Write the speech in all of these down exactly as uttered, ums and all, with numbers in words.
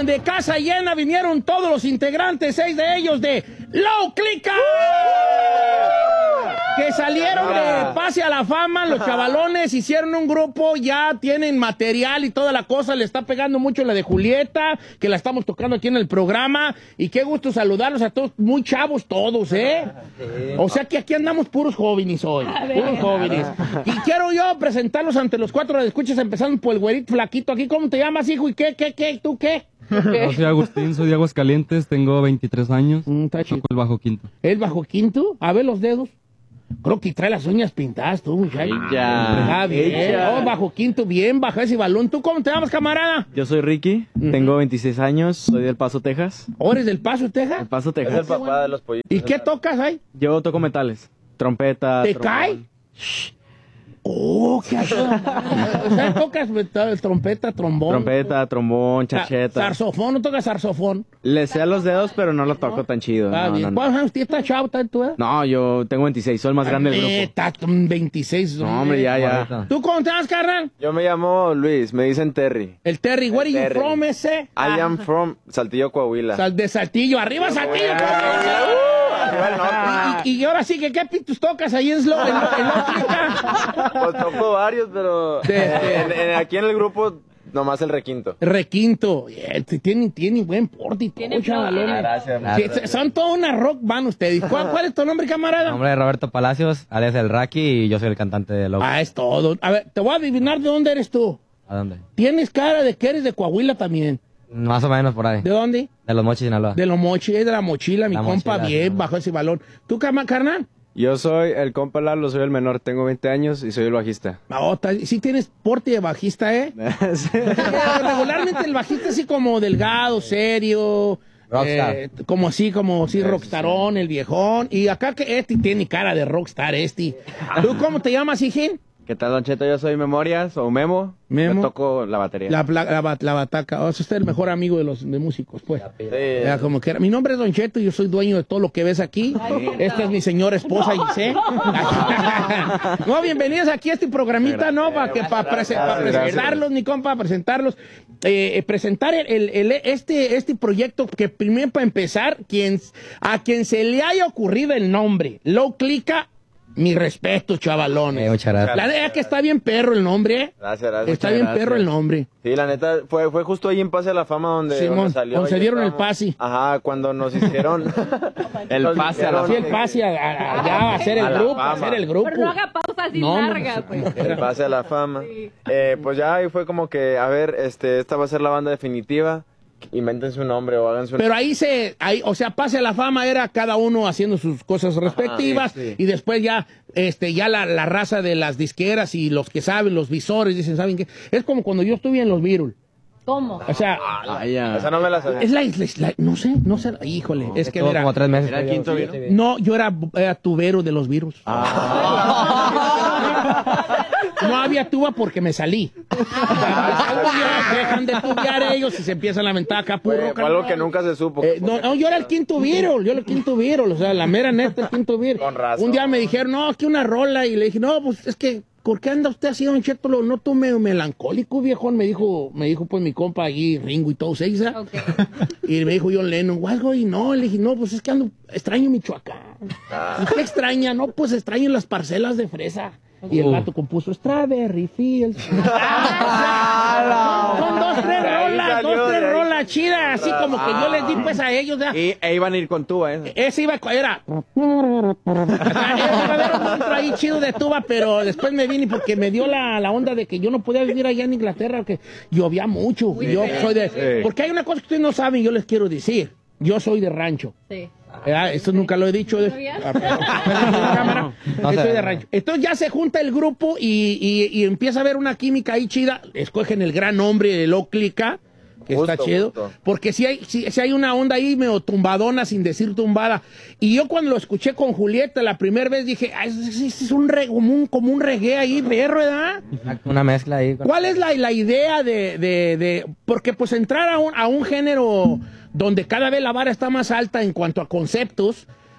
donde casa llena vinieron todos los integrantes, seis de ellos de Low Clica. Que salieron de Pase a la Fama, los chavalones hicieron un grupo, ya tienen material y toda la cosa, le está pegando mucho la de Julieta, que la estamos tocando aquí en el programa, y qué gusto saludarlos a todos, muy chavos todos, ¿eh? O sea que aquí andamos puros jóvenes hoy, puros jóvenes. Y quiero yo presentarlos ante los cuatro escuchas, empezando por el güerito flaquito aquí. ¿Cómo te llamas, hijo? ¿Y qué, qué, qué? ¿Tú qué? Yo soy Agustín, soy de Aguascalientes, tengo veintitrés años, Mm, está toco chido. el bajo quinto. ¿Es bajo quinto? A ver los dedos. Creo que trae las uñas pintadas tú, muchacho. Ya. Ah, bien. Ella. Oh, bajo quinto, bien, baja ese balón. ¿Tú cómo te llamas, camarada? Yo soy Ricky, tengo veintiséis años, soy del Paso, Texas. ¿O eres del Paso, Texas? El Paso, Es el Texas. papá de los pollitos. ¿Y qué tocas ahí? Yo toco metales, trompeta. ¿Te trombón. cae? Oh, qué asco. O sea, tocas metal, trompeta, trombón. Trompeta, trombón, Sa- chacheta. Saxofón, no tocas saxofón. Le sé a los dedos, pero no lo toco tan chido. Ah, No, bien. no, no. ¿Cuántos años tienes? ¿Estás chavo, estás tú? eh? No, yo tengo veintiséis, soy el más grande del grupo. Neta, veintiséis. No, hombre, ya, ya. ¿Tú cómo te llamas, carnal? Yo me llamo Luis, me dicen Terry. El Terry, where are you Terry. from, ese? I am from Saltillo, Coahuila. Sal de Saltillo, arriba Saltillo. Arriba el norte. Y, y ahora sí, que ¿qué pitos tocas ahí en Slow? En, Lo- en Low Clica? Pues toco varios, pero De- eh, en- en- aquí en el grupo nomás el requinto. Requinto. Yeah, tienen, tienen buen porte y todo, Tienen chavalones. Gracias. Sí, son toda una rock band ustedes. ¿Cuál, cuál es tu nombre, camarada? Mi nombre es Roberto Palacios, alias el Raki, y yo soy el cantante de Low. Ah, es todo. A ver, te voy a adivinar de dónde eres tú. ¿A dónde? Tienes cara de que eres de Coahuila también. Más o menos por ahí. ¿De dónde? De Los Mochis, Sinaloa. De los mochi, es de la mochila, mi La compa, mochila, bien, sí. bajo ese balón. ¿Tú, cama, carnal? Yo soy el compa Lalo, soy el menor, tengo veinte años y soy el bajista. Ah, oh, ta- sí tienes porte de bajista, ¿eh? Sí. Regularmente el bajista así como delgado, serio. Rockstar. eh, como así, como así, rockstarón, el viejón. Y acá que este tiene cara de rockstar, este. ¿Tú cómo te llamas, hijín? ¿Qué tal, Don Cheto? Yo soy Memorias o Memo. Memo. Yo toco la batería. La, la, la, la bataca. Oh, es usted el mejor amigo de los de músicos, pues. Sí. Ya, como que era. Mi nombre es Don Cheto y yo soy dueño de todo lo que ves aquí. Esta es mi señora esposa, Giselle. No, bienvenidos aquí a este programita, ¿no? Para que para Gracias, presentarlos, ni compa, para presentarlos. Eh, eh, presentar el, el- el- este, este proyecto que primero para empezar, quien, a quien se le haya ocurrido el nombre, Low Clica, mi respeto, chavalones. Eh, muchas gracias. La verdad es que está bien perro el nombre, ¿eh? Gracias, gracias. Está Muchas bien gracias. perro el nombre. Sí, la neta, fue, fue justo ahí en Pase a la Fama donde, Simón, donde salió. donde se y dieron el estábamos- pase. Ajá, cuando nos hicieron... El nos pase a la Sí, el pase a, a- allá a hacer el A la grupo, a fama. hacer el grupo. Pero no haga pausas así No, no, largas, pues. El pase a la fama. Sí. Eh, pues ya ahí fue como que, a ver, este, esta va a ser la banda definitiva. Invéntense un nombre o háganse un... Pero ahí se, ahí, o sea, pase a la fama era cada uno haciendo sus cosas respectivas sí, sí. y después ya, este, ya la, la raza de las disqueras y los que saben, los visores, dicen, ¿saben qué? Es como cuando yo estuve en los Beatles. ¿Cómo? O sea, Ay, ya. Esa no me la sabía. es la, es la- no sé, no sé, híjole, es que Estuvo mira, como tres meses. Era quinto virus. no, yo era, era tubero de los virus. No había tuba porque me salí. Dejan de tubear ellos y se empiezan a lamentar acá puro Fue, rock fue and algo roll. que nunca se supo. Eh, no, no, yo era el quinto Beatle, yo era el quinto Beatle, o sea, la mera neta, el quinto Beatle. Con razón. Un día me dijeron, no, que una rola, y le dije, no, pues es que, ¿por qué anda usted así, Don Cheto? No tome melancólico, viejón, me dijo, me dijo pues mi compa allí, Ringo y todo, ¿sí? ¿sabes? Ok. Y me dijo John Lennon, o algo, y no, le dije, no, pues es que ando, extraño Michoacán. ¿Y qué extraña? No, pues extraño las parcelas de fresa. Y el gato compuso Strawberry Fields. Son dos, tres rolas, salió, dos, tres de ahí. rolas chidas, así como que yo les di pues a ellos, ¿ya? Y e iban a ir con tuba, ¿eh? Ese iba, era. O sea, iba a haber un monstruo ahí chido de tuba, pero después me vine porque me dio la, la onda de que yo no podía vivir allá en Inglaterra, porque llovía mucho. Yo soy de. Porque hay una cosa que ustedes no saben, yo les quiero decir. Yo soy de rancho. Sí. ¿Verdad? Esto nunca lo he dicho. De... ¿Sabías? Ah, pero- cámara. No Yo sé. soy de rancho. Entonces ya se junta el grupo y, y- y empieza a haber una química ahí chida. Escogen el gran nombre de Low Clica, que Justo, está chido. justo. Porque si hay, si, si hay una onda ahí medio tumbadona, sin decir tumbada. Y yo cuando lo escuché con Julieta la primera vez dije, ah, es, es- es un re- como, un, como un reggae ahí, perro, ¿verdad? Una mezcla ahí. con- ¿Cuál es la, la idea de, de, de- porque pues entrar a un, a un género donde cada vez la vara está más alta en cuanto a conceptos,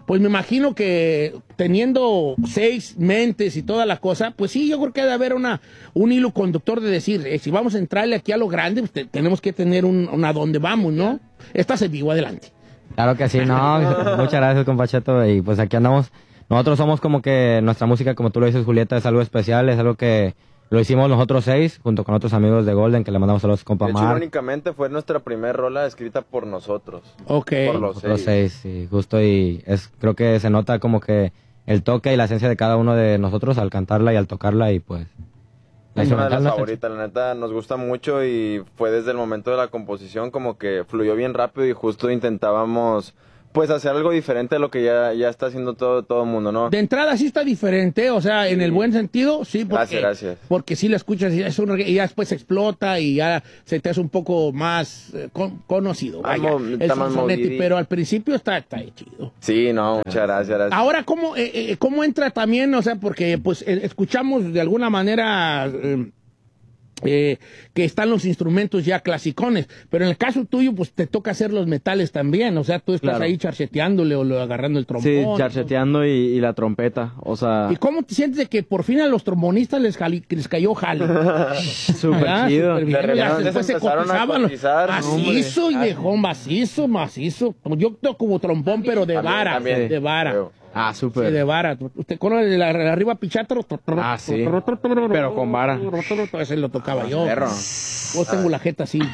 pues me imagino que teniendo seis mentes y toda la cosa, pues sí, yo creo que debe haber una, un hilo conductor de decir, eh, si vamos a entrarle aquí a lo grande, pues te, tenemos que tener un, un a dónde vamos, ¿no? Estás en vivo, adelante. Claro que sí, no, muchas gracias, compa Cheto, y pues aquí andamos. Nosotros somos como que nuestra música, como tú lo dices, Julieta, es algo especial, es algo que lo hicimos nosotros seis, junto con otros amigos de Golden, que le mandamos a los compa De hecho, Mar. irónicamente fue nuestra primera rola escrita por nosotros. Ok. Por los Nosotros seis. seis, sí, justo, y es, creo que se nota como que el toque y la esencia de cada uno de nosotros al cantarla y al tocarla, y pues... La Es una de instrumental las no es- favoritas, la neta, nos gusta mucho y fue desde el momento de la composición como que fluyó bien rápido y justo intentábamos, pues, hacer algo diferente de lo que ya, ya está haciendo todo todo el mundo, ¿no? De entrada sí está diferente, o sea, en el buen sentido, sí, porque, Gracias, gracias. porque sí la escuchas y, es un regga- y ya después explota y ya se te hace un poco más eh, con- conocido, vaya, Vamos, el está más Sonsonete, movidito. pero al principio está, está chido. Sí, no, muchas gracias, gracias. Ahora, ¿cómo, eh, eh, ¿cómo entra también? O sea, porque pues eh, escuchamos de alguna manera eh, eh, que están los instrumentos ya clasicones, pero en el caso tuyo, pues te toca hacer los metales también, o sea, tú estás Claro. ahí charcheteándole o lo- agarrando el trombón. Sí, charcheteando y, y la trompeta, o sea, ¿Y cómo te sientes de que por fin a los trombonistas les, jali- les cayó jale? súper ¿Verdad? chido. Súper bien. De repente Ya se después se empezaron a cotizaban los- cotizar. macizo y viejón, macizo, macizo. Yo toco como trombón, pero de También, vara, también. de vara. Creo. Ah, Sí, súper. de vara. ¿Usted conoce de la, de la arriba pichátaro? Ah, sí. Pero con vara. Ese lo tocaba yo. Perro. Vos tengo la jeta así.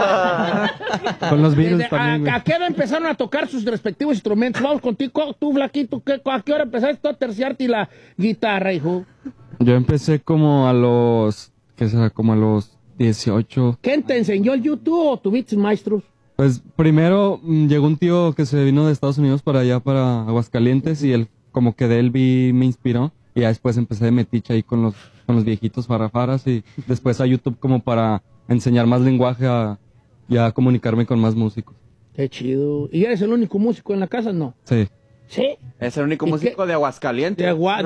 Con los virus Desde- también, a, güey. ¿A qué hora empezaron a tocar sus respectivos instrumentos? Vamos contigo, tú, Flaquito. ¿qué- ¿A qué hora empezaste tú a terciarte la guitarra, hijo? Yo empecé como a los, ¿qué será? Como a los dieciocho. ¿Quién te enseñó el YouTube o tuviste maestros? Pues primero mm, llegó un tío que se vino de Estados Unidos para allá, para Aguascalientes, y él, como que de él vi, me inspiró. Y ya después empecé de metiche ahí con los, con los viejitos farrafaras, y después a YouTube como para enseñar más lenguaje a, y a comunicarme con más músicos. Qué chido. ¿Y eres el único músico en la casa? No. Sí. ¿Sí? Es el único ¿Y músico qué? de Aguascalientes. De agua.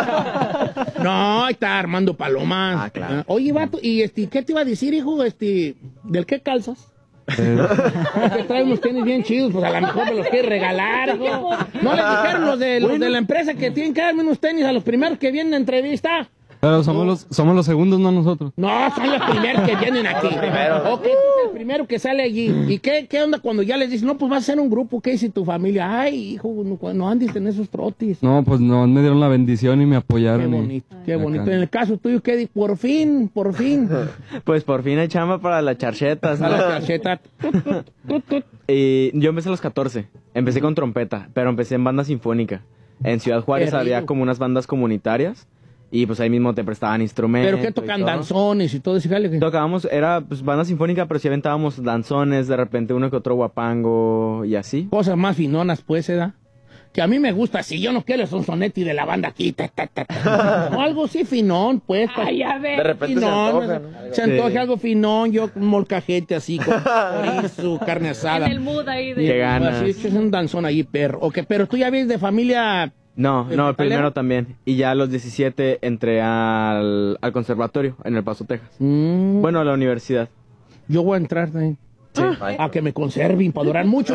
No, no, ahí está Armando Palomas. Ah, claro. Oye, vato, ¿y este, qué te iba a decir, hijo? Este, ¿del qué calzas? Eh, Porque trae unos tenis bien chidos, pues a lo mejor me los quiere regalar, hijo. ¿No les dijeron los de, los de la empresa que tienen que darme unos tenis a los primeros que vienen a entrevista? pero somos los, somos los segundos, no nosotros. No, son los primeros que vienen aquí. Ok, tú eres el primero que sale allí. ¿Y qué, qué onda cuando ya les dices, no, pues vas a ser un grupo? ¿Qué dice tu familia? Ay, hijo, no, no andes en esos trotis. No, pues no, me dieron la bendición y me Qué apoyaron. y- bonito, qué y bonito. acá. En el caso tuyo, ¿qué di? Por fin, por fin. Pues por fin hay chamba para las charchetas, A la ¿no? tarjeta. Tut, tut, tut, tut. Y yo empecé a los catorce. Empecé con trompeta, pero empecé en banda sinfónica. En Ciudad Juárez Qué rico. había como unas bandas comunitarias y pues ahí mismo te prestaban instrumentos. Pero que y tocan todo. danzones y todo ese jale. Tocábamos, era pues banda sinfónica, pero sí aventábamos danzones, de repente uno que otro guapango y así. Cosas más finonas, pues, ¿eh? da? Que a mí me gusta, si yo no quiero el sonsonetti de la banda aquí, ta, ta, ta, ta. O algo así finón, pues. Ay, ya ve. De repente se antoja, ¿no? Se antoja algo finón, yo un molcajete así, con chorizo, carne asada. En el mood ahí de... Qué ganas. Así, es un danzón ahí, perro. Ok, pero tú ya ves de familia... No, ¿El no, el metalero? primero también. Y ya a los diecisiete entré al, al conservatorio en El Paso, Texas. Mm, Bueno, a la universidad. yo voy a entrar también. A que me conserven para durar mucho.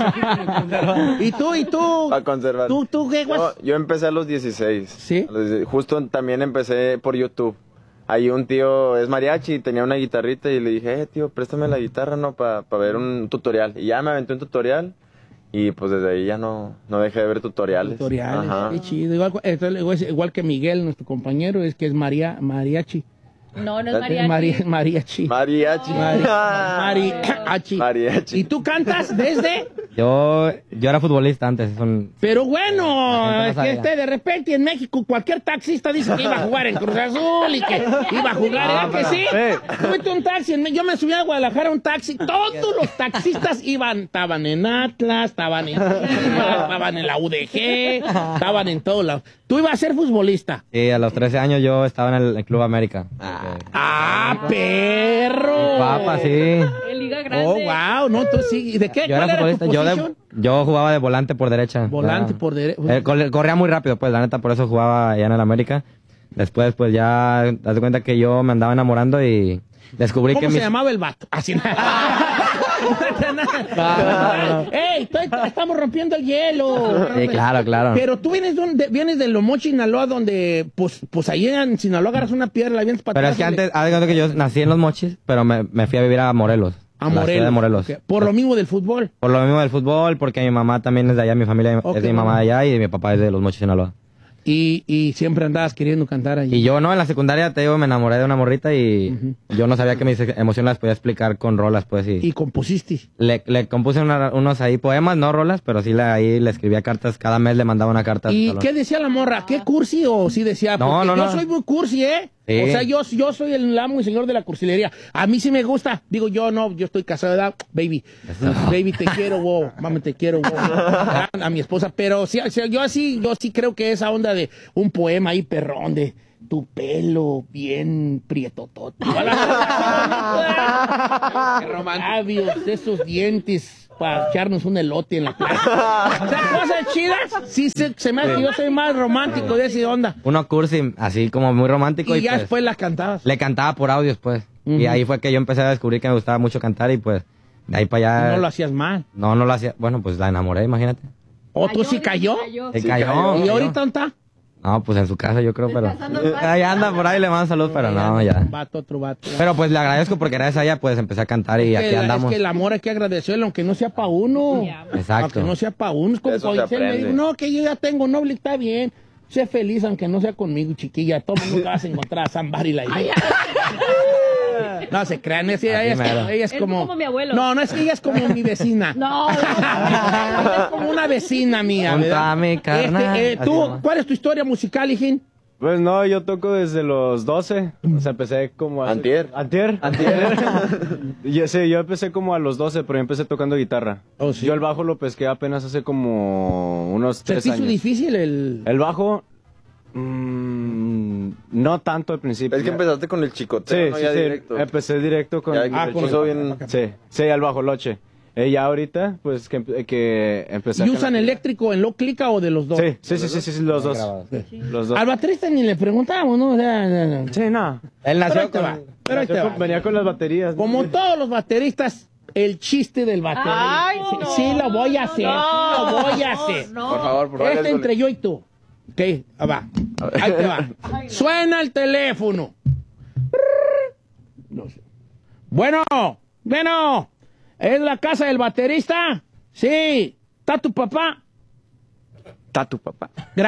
¿Y tú, y tú? A conservar. ¿Tú, tú qué, Yo, guas? yo empecé a los dieciséis. ¿Sí? A los dieciséis. Justo también empecé por YouTube. Ahí un tío es mariachi y tenía una guitarrita y le dije, eh, tío, préstame la guitarra, ¿no? Para ver un tutorial. Y ya me aventé un tutorial y pues desde ahí ya no, no dejé de ver tutoriales. Tutoriales, Ajá. qué chido. Igual, entonces, igual que Miguel, nuestro compañero, es que es María, mariachi. No, no es Mariachi. mariachi. Mari- mariachi. Mariachi. Mari- mariachi. Mariachi. ¿Y tú cantas desde? Yo, yo era futbolista antes, son... Pero bueno, La gente es no que sabía. este, de repente en México cualquier taxista dice que iba a jugar en Cruz Azul y que iba a jugar, ¿verdad que sí? Tuve un taxi, en- yo me subí a Guadalajara a un taxi, todos los taxistas iban, estaban en Atlas, estaban en Chivas, estaban en la U D G, estaban en todos lados. Tú ibas a ser futbolista. Sí, a los trece años yo estaba en el, el Club América. ¡Ah, perro! Papa, sí. En Liga Grande. Oh, wow, no, tú sí. ¿Y de qué? Yo ¿Cuál era era tu futbolista, yo, de- posición? yo jugaba de volante por derecha. Volante Era- por derecha. Eh, cor- corría muy rápido, pues, la neta, por eso jugaba allá en el América. Después, pues ya, haz de cuenta que yo me andaba enamorando y descubrí ¿Cómo que se mis... llamaba el vato? Así ¡Ey! estoy- Estamos rompiendo el hielo. Sí, claro, claro. Pero tú vienes de, un- de- vienes de Los Mochis, Sinaloa, donde, pues, pues ahí en Sinaloa agarras una piedra, la vienes para Pero atrás. es que y le- antes, haz de cuenta que yo nací en Los Mochis, pero me, me fui a vivir a Morelos. A la ciudad Morelos. de Morelos. Ok. Por lo mismo del fútbol. Por lo mismo del fútbol, porque mi mamá también es de allá, mi familia Ok, es de mi mamá bueno. de allá y mi papá es de Los Mochis, Sinaloa. Y, y siempre andabas queriendo cantar allí. Y yo, no, en la secundaria, te digo, me enamoré de una morrita y yo no sabía que mis emociones las podía explicar con rolas, pues, y, Y compusiste. le, le compuse una- unos ahí poemas, no rolas, pero sí le, ahí le escribía cartas, cada mes le mandaba una carta. al ¿Y salón. qué decía la morra? ¿Qué cursi o sí decía? No, Porque no, yo no. soy muy cursi, ¿eh? Sí. O sea, yo, yo soy el amo y señor de la cursilería. A mí sí me gusta. Digo, yo no, yo estoy casado, ¿verdad? Baby. Baby, te quiero, wow. Mami, te quiero, wow. A mi esposa. Pero sí, o sea, yo así, yo sí creo que esa onda de un poema ahí perrón de tu pelo bien prietotote. Labios, esos dientes para echarnos un elote en la playa. O sea, cosas chidas. Sí, se, se me hace que yo soy más romántico de esa onda. Uno cursi, así como muy romántico. Y, Y, ya pues, después las cantabas. le cantaba por audios, pues. Ujú. Y ahí fue que yo empecé a descubrir que me gustaba mucho cantar y pues, de ahí para allá. Y no lo hacías mal. No, no lo hacía. Bueno, pues la enamoré, imagínate. ¿Otro sí cayó? Se Sí cayó. cayó. ¿Y cayó. ahorita dónde está? No, pues en su casa yo creo, pero... Ahí anda por ahí, le mando salud, pero no, ya. Vato, otro vato. Pero pues le agradezco porque gracias a ella pues empecé a cantar y Es aquí que, la- andamos. es que el amor hay que agradecerlo, aunque no sea para uno. Exacto. Aunque no sea para uno. Es como Eso cuando se dicen, me aprende. digo, no, que yo ya tengo novio, está bien. Sé feliz, aunque no sea conmigo, chiquilla. Todo el mundo vas a encontrar a somebody like me. No se crean, es, ella, es, mero. ella es Es como... como mi abuelo. No, no, es que ella es como mi vecina. No, no, Es como una vecina mía, Junto ¿verdad? a mi carnal. Este, eh, Así ¿tú, nomás. cuál es tu historia musical, hijín? Pues no, yo toco desde los doce. O sea, empecé como... hace- Antier. Antier. Antier. yo, sí, yo empecé como a los doce, pero yo empecé tocando guitarra. Oh, sí. Yo el bajo lo pesqué apenas hace como unos ¿Se tres te hizo años. difícil el...? El bajo... mm, no tanto al principio. Es que empezaste con el chicoteo, Sí, ¿no? sí, Ya sí. directo. Empecé directo con... Ya, Ah, se con puso el- bien... Sí, sí, al bajo loche. Eh, ya ahorita, pues que, empe- que empecé ¿Y a- usan eléctrico en lo clica o de los dos? Sí, sí, sí, sí, sí, sí, los dos. Los dos. Al baterista ni le preguntamos, ¿no? O sea, no, no. Sí, no. Él Pero nació ahí te con... va, pero ahí te Venía va. con- Venía con las baterías. ¿no? Como todos los bateristas, el chiste del baterista. Ay, sí, no. sí lo voy a hacer, No, sí lo voy a no, hacer. no. Por favor, por favor. Este Gole. entre yo y tú. Ok, ah, va. Ahí te va. Suena el teléfono. No sé. Bueno, bueno. ¿Es la casa del baterista? Sí. ¿Está tu papá? Está tu papá.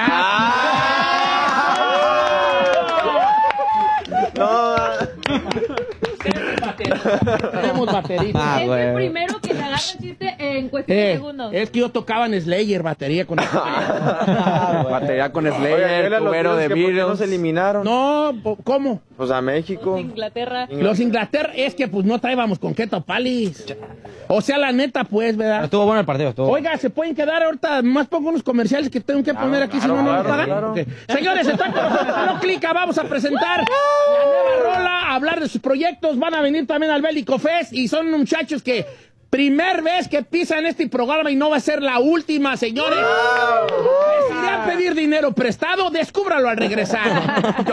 Tenemos baterista. Ah, Es güey. el primero que se agarra el chiste en cuestión de Eh, segundos. es que yo tocaba en Slayer, batería con Batería con Oiga, Slayer, ¿qué eran los tubero tíos de que por qué Beatles. nos eliminaron? No, po- ¿cómo? Pues a México. Inglaterra. Los Inglaterra, es que pues no traíamos con qué topalis. O sea, la neta, pues, ¿verdad? Estuvo bueno el partido, estuvo. Oiga, ¿se pueden quedar ahorita? Más pongo unos comerciales que tengo que poner aquí, si no, no me claro, pagan. claro. Ok. Señores, están con nosotros, no clica, vamos a presentar la nueva rola, a hablar de sus proyectos. Van a venir también al Bélico Fest y son muchachos que primer vez que pisan este programa y no va a ser la última, señores. Les iré a pedir dinero prestado, descúbralo al regresar.